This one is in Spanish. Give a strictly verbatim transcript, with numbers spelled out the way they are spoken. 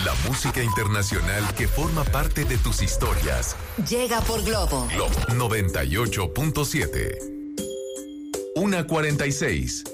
La música internacional que forma parte de tus historias. Llega por Globo. Globo noventa y ocho punto siete. una cuarenta y seis.